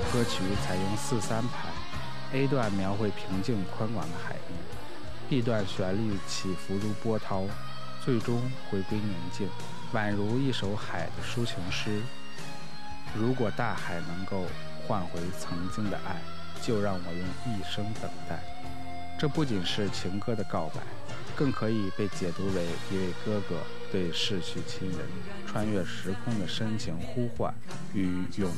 歌曲采用4/3拍 ，A 段描绘平静宽广的海面 ，B 段旋律起伏如波涛，最终回归宁静，宛如一首海的抒情诗。如果大海能够换回曾经的爱，就让我用一生等待。这不仅是情歌的告白，更可以被解读为一位哥哥对逝去亲人穿越时空的深情呼唤与永